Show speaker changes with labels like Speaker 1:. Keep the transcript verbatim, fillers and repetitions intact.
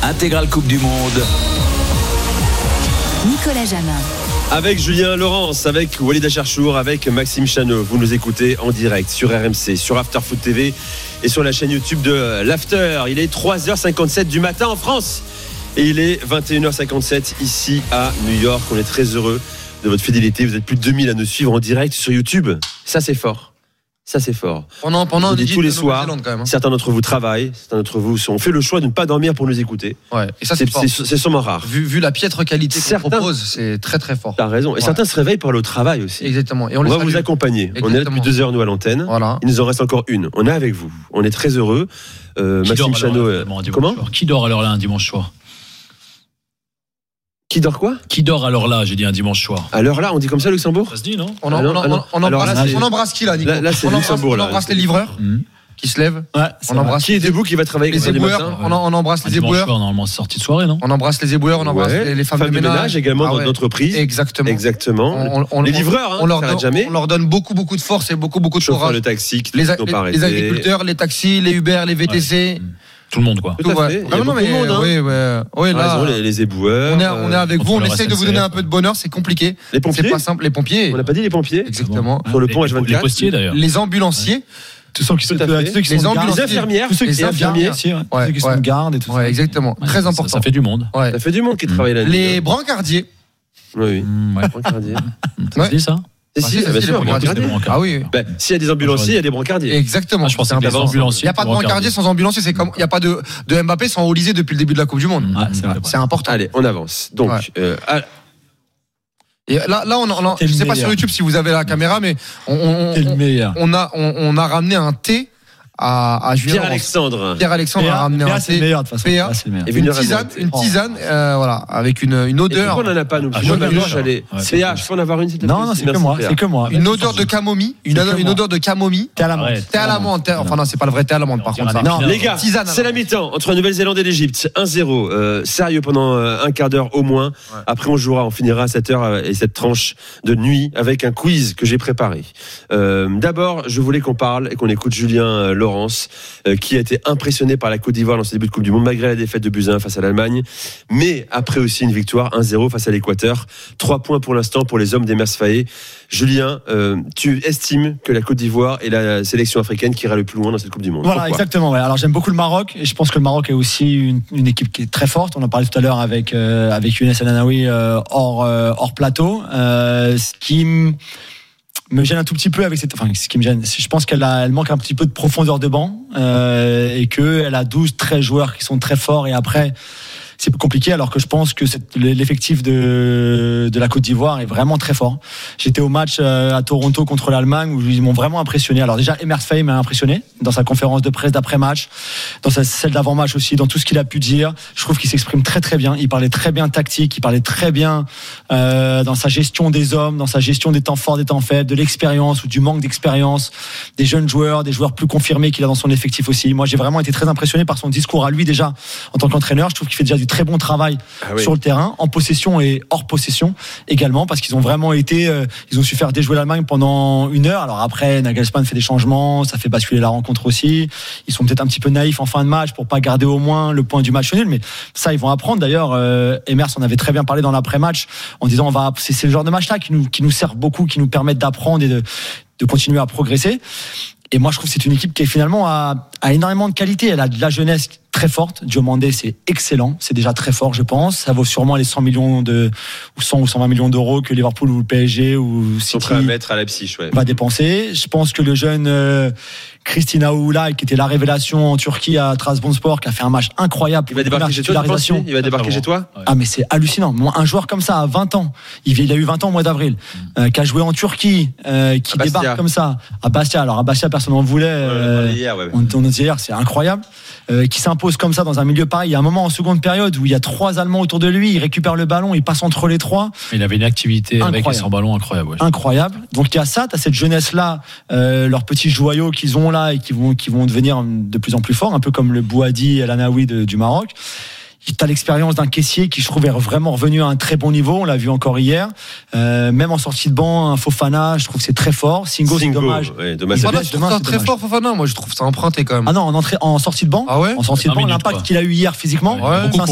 Speaker 1: Intégrale Coupe du Monde.
Speaker 2: Nicolas Jamin.
Speaker 3: Avec Julien Laurence, avec Walid Acharchour, avec Maxime Chanot. Vous nous écoutez en direct sur R M C, sur After Foot T V et sur la chaîne YouTube de l'After. Il est trois heures cinquante-sept du matin en France et il est vingt et une heures cinquante-sept ici à New York. On est très heureux de votre fidélité. Vous êtes plus de deux mille à nous suivre en direct sur YouTube. Ça, c'est fort. Ça, c'est fort.
Speaker 4: Pendant, pendant un
Speaker 3: tous les soirs, quand même, hein. Certains d'entre vous travaillent, certains d'entre vous ont fait le choix de ne pas dormir pour nous écouter.
Speaker 4: Ouais. Et ça, c'est, c'est,
Speaker 3: c'est, c'est sûrement rare.
Speaker 4: Vu, vu la piètre qualité qu'on certains, propose, c'est très très fort.
Speaker 3: T'as raison. Et ouais. Certains se réveillent pour aller au travail aussi.
Speaker 4: Exactement. Et on,
Speaker 3: on
Speaker 4: les
Speaker 3: va
Speaker 4: salue.
Speaker 3: Vous accompagner. Exactement. On est là depuis deux heures, nous, à l'antenne.
Speaker 4: Voilà.
Speaker 3: Il nous en reste encore une. On est avec vous. On est très heureux. Euh, Maxime Chanot. Euh, comment
Speaker 5: soir. Qui dort alors là un dimanche soir?
Speaker 3: Qui dort quoi?
Speaker 5: Qui dort à l'heure là, j'ai dit un dimanche soir.
Speaker 3: À l'heure là, on dit comme ça Luxembourg?
Speaker 5: Ça se dit, non?
Speaker 4: On, en, ah non, on, en, on, embrasse, là, on embrasse qui là, Nico?
Speaker 3: Là, là c'est
Speaker 4: on
Speaker 3: Luxembourg.
Speaker 4: Embrasse, là. On embrasse les livreurs mmh. qui se lèvent.
Speaker 5: Ouais,
Speaker 4: on embrasse
Speaker 3: qui est debout qui va travailler
Speaker 4: les éboueurs. On, on embrasse les éboueurs.
Speaker 5: Normalement, c'est sortie de soirée, non?
Speaker 4: On embrasse les éboueurs, on embrasse ouais. les, les femmes, femmes de ménage. ménage
Speaker 3: également
Speaker 4: ah
Speaker 3: dans
Speaker 4: ouais.
Speaker 3: d'entreprise.
Speaker 4: Exactement.
Speaker 3: Exactement. On, on, les livreurs, hein,
Speaker 4: on, leur donne,
Speaker 3: jamais.
Speaker 4: on leur donne beaucoup, beaucoup de force et beaucoup, beaucoup de courage.
Speaker 3: Le taxi,
Speaker 4: les, les, les agriculteurs, les taxis, les Uber, les V T C.
Speaker 5: Ouais. Tout le monde, quoi.
Speaker 3: Tout à fait. Il y a beaucoup de monde, hein.
Speaker 4: Oui, ouais. Oui, là,
Speaker 3: raison, les, les éboueurs.
Speaker 4: On est, on est avec vous, on essaye de vous donner un peu de bonheur, c'est compliqué.
Speaker 3: Les pompiers.
Speaker 4: C'est pas simple. Les pompiers.
Speaker 3: On n'a pas dit les pompiers.
Speaker 4: Exactement.
Speaker 3: Sur le pont H vingt-quatre.
Speaker 5: Les postiers, d'ailleurs.
Speaker 4: Les ambulanciers.
Speaker 6: Tous ceux qui sont
Speaker 4: les ambulanciers,
Speaker 3: les infirmières,
Speaker 6: tous ceux qui sont infirmières, ceux qui sont de garde et tout ça.
Speaker 4: Ouais, exactement. Très important.
Speaker 5: Ça fait du monde.
Speaker 3: Ça fait du monde qui travaille là.
Speaker 4: Les brancardiers.
Speaker 3: Oui, oui. Brancardiers.
Speaker 5: Ça se dit ça?
Speaker 3: Si, si, bien sûr, brancardiers.
Speaker 4: Ah oui.
Speaker 3: Ben, s'il y a des ambulanciers, il y a des brancardiers.
Speaker 4: Exactement.
Speaker 5: Ah, je pensais que les ambulanciers.
Speaker 4: Il n'y a pas de brancardiers sans ambulanciers. C'est comme il n'y a pas de, de Mbappé sans Olysée depuis le début de la Coupe du Monde.
Speaker 5: Ah, c'est,
Speaker 4: c'est important.
Speaker 3: Allez, on avance. Donc, ouais. euh, à...
Speaker 4: Et là, là, on, on, je ne sais pas sur YouTube si vous avez la caméra, mais on, on, on, on a, on, on a ramené un thé. À, à Julien
Speaker 3: Pierre-Alexandre.
Speaker 4: Pierre-Alexandre a ramené un thé.
Speaker 6: C'est meilleur de toute façon.
Speaker 4: P A,
Speaker 3: et
Speaker 4: une tisane, une tisane euh, voilà, avec une, une odeur.
Speaker 3: Pourquoi on n'en a pas, nous?
Speaker 5: Ah,
Speaker 3: Moi, j'allais. P A, je peux en avoir une, s'il te plaît.
Speaker 6: Non, non, c'est que moi. C'est que moi.
Speaker 4: Une odeur de camomille. Une odeur de camomille.
Speaker 6: Thé à l'amande.
Speaker 4: Thé à l'amande. Enfin, non, c'est pas le vrai thé à l'amande, par contre.
Speaker 3: Non, les gars, c'est la mi-temps entre la Nouvelle-Zélande et l'Égypte. un zéro. Sérieux pendant un quart d'heure au moins. Après, on jouera, on finira à sept heures et cette tranche de nuit avec un quiz que j'ai préparé. D'abord, je voulais qu'on parle et qu'on écoute Julien Laurence, qui a été impressionné par la Côte d'Ivoire dans ce début de Coupe du Monde, malgré la défaite de but un face à l'Allemagne, mais après aussi une victoire un zéro face à l'Équateur. Trois points pour l'instant pour les hommes d'Emers Faé. Julien, euh, tu estimes que la Côte d'Ivoire est la sélection africaine qui ira le plus loin dans cette Coupe du Monde?
Speaker 6: Voilà,
Speaker 3: pourquoi?
Speaker 6: exactement. Ouais. Alors j'aime beaucoup le Maroc et je pense que le Maroc est aussi une, une équipe qui est très forte. On en parlait tout à l'heure avec euh, avec Younes El Anaoui euh, hors euh, hors plateau. Euh, ce qui m- me gêne un tout petit peu avec cette, enfin, ce qui me gêne, je pense qu'elle a, elle manque un petit peu de profondeur de banc, euh, et que elle a douze, treize joueurs qui sont très forts et après, c'est plus compliqué, alors que je pense que c'est, l'effectif de, de la Côte d'Ivoire est vraiment très fort. J'étais au match à Toronto contre l'Allemagne où ils m'ont vraiment impressionné. Alors déjà, Emers Faé m'a impressionné dans sa conférence de presse d'après-match, dans sa, celle d'avant-match aussi, dans tout ce qu'il a pu dire. Je trouve qu'il s'exprime très très bien. Il parlait très bien tactique, il parlait très bien euh, dans sa gestion des hommes, dans sa gestion des temps forts, des temps faibles, de l'expérience ou du manque d'expérience, des jeunes joueurs, des joueurs plus confirmés qu'il a dans son effectif aussi. Moi, j'ai vraiment été très impressionné par son discours à lui déjà en tant qu'entraîneur. Je trouve qu'il fait déjà du très bon travail ah oui. sur le terrain, en possession et hors possession également, parce qu'ils ont vraiment été, euh, ils ont su faire déjouer l'Allemagne pendant une heure. Alors après, Nagelsmann fait des changements, ça fait basculer la rencontre aussi. Ils sont peut-être un petit peu naïfs en fin de match pour pas garder au moins le point du match nul, mais ça, ils vont apprendre. D'ailleurs, euh, Emers en avait très bien parlé dans l'après-match en disant, on va, c'est, c'est le genre de match-là qui nous, qui nous sert beaucoup, qui nous permet d'apprendre et de, de continuer à progresser. Et moi, je trouve que c'est une équipe qui est finalement a, a énormément de qualité. Elle a de la jeunesse très forte. Diomandé, c'est excellent. C'est déjà très fort, je pense. Ça vaut sûrement les cent millions de, ou cent ou cent vingt millions d'euros que Liverpool ou le P S G ou City
Speaker 3: à mettre à Leipzig, ouais.
Speaker 6: va dépenser. Je pense que le jeune euh, Christina Oulay, qui était la révélation en Turquie à Trabzonspor, qui a fait un match incroyable.
Speaker 3: Il va débarquer chez toi, Il va débarquer chez toi?
Speaker 6: Ah, mais c'est hallucinant. Moi, un joueur comme ça à vingt ans, il, il a eu vingt ans au mois d'avril, euh, qui a joué en Turquie, euh, qui débarque comme ça à Bastia. Alors à Bastia, personne n'en voulait. Euh,
Speaker 3: ouais, hier, ouais.
Speaker 6: On, on disait hier, c'est incroyable. Euh, qui s'impose comme ça dans un milieu pareil. Il y a un moment en seconde période où il y a trois Allemands autour de lui, il récupère le ballon, il passe entre les trois.
Speaker 5: Il avait une activité incroyable. Avec et sans ballon incroyable. Ouais.
Speaker 6: Incroyable. Donc il y a ça, tu as cette jeunesse-là, euh, leurs petits joyaux qu'ils ont là et qui vont, qui vont devenir de plus en plus forts, un peu comme le Bouhaddi et l'Anaoui de, du Maroc. Tu as l'expérience d'un caissier qui, je trouve, est vraiment revenu à un très bon niveau. On l'a vu encore hier. Euh, même en sortie de banc, un Fofana, je trouve que c'est très fort. Singo, Singo c'est dommage.
Speaker 3: Ouais, dommage.
Speaker 4: Fofana, je trouve ça très dommage. fort, Fofana. Moi, je trouve ça emprunté quand même.
Speaker 6: Ah non, en, entrée, en sortie de banc.
Speaker 4: Ah ouais.
Speaker 6: En sortie de banc,
Speaker 5: minutes,
Speaker 6: l'impact
Speaker 5: quoi.
Speaker 6: qu'il a eu hier physiquement.
Speaker 4: Ouais,
Speaker 6: beaucoup